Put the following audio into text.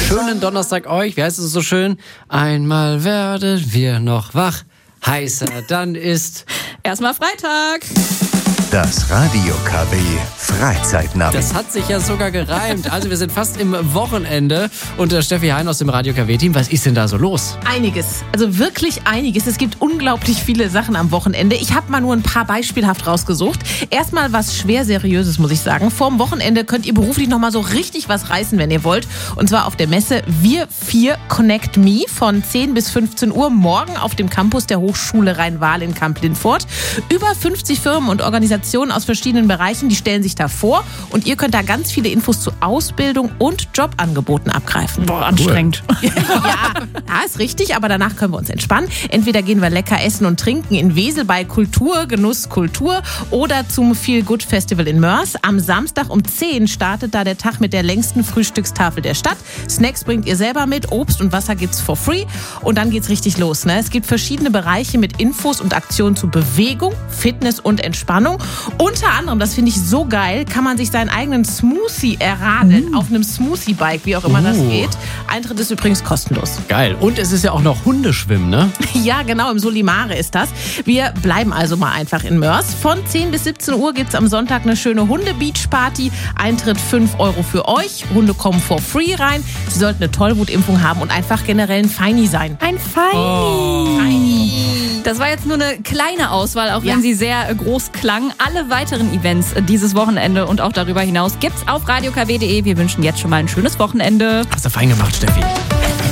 Schönen Donnerstag euch. Wie heißt es so schön? Einmal werden wir noch wach. Heißer dann ist erstmal Freitag. Das Radio KW Freizeitnavi. Das hat sich ja sogar gereimt. Also wir sind fast im Wochenende. Und Steffi Hein aus dem Radio KW-Team, was ist denn da so los? Einiges, also wirklich einiges. Es gibt unglaublich viele Sachen am Wochenende. Ich habe mal nur ein paar beispielhaft rausgesucht. Erstmal was schwer Seriöses, muss ich sagen. Vorm Wochenende könnt ihr beruflich nochmal so richtig was reißen, wenn ihr wollt. Und zwar auf der Messe Wir 4 Connect Me von 10 bis 15 Uhr morgen auf dem Campus der Hochschule Rhein-Waal in Kamp-Lindfort. Über 50 Firmen und Organisationen aus verschiedenen Bereichen, die stellen sich da vor und ihr könnt da ganz viele Infos zu Ausbildung und Jobangeboten abgreifen. Boah, anstrengend. Ja, ist richtig, aber danach können wir uns entspannen. Entweder gehen wir lecker essen und trinken in Wesel bei Kultur, Genuss, Kultur oder zum Feel Good Festival in Mörs. Am Samstag um 10 startet da der Tag mit der längsten Frühstückstafel der Stadt. Snacks bringt ihr selber mit, Obst und Wasser gibt's for free und dann geht's richtig los. Ne? Es gibt verschiedene Bereiche mit Infos und Aktionen zu Bewegung, Fitness und Entspannung. Unter anderem, das finde ich so geil, kann man sich seinen eigenen Smoothie erradeln auf einem Smoothie-Bike, wie auch immer das geht. Eintritt ist übrigens kostenlos. Geil. Und es ist ja auch noch Hundeschwimmen, ne? Ja, genau, im Solimare ist das. Wir bleiben also mal einfach in Mörs. Von 10 bis 17 Uhr gibt es am Sonntag eine schöne Hunde-Beach-Party. Eintritt 5 € für euch. Hunde kommen for free rein. Sie sollten eine Tollwutimpfung haben und einfach generell ein Feini sein. Ein Feini. Das war jetzt nur eine kleine Auswahl, auch wenn sie sehr groß klang. Alle weiteren Events dieses Wochenende und auch darüber hinaus gibt's auf radiokw.de. Wir wünschen jetzt schon mal ein schönes Wochenende. Hast du fein gemacht, Steffi.